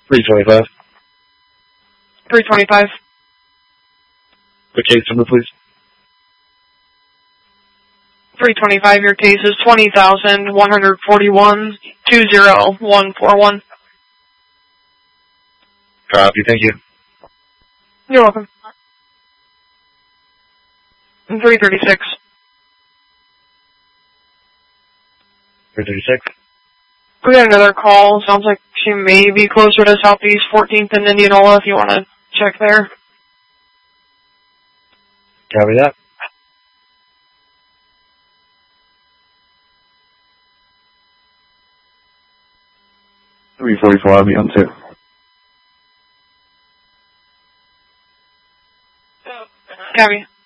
325. 325. The case number, please. 325, your case is 20,141-20141. Copy, thank you. You're welcome. 336. 336. We got another call. Sounds like she may be closer to Southeast 14th and Indianola if you want to check there. Copy that. $344, I'll be on 2. Copy.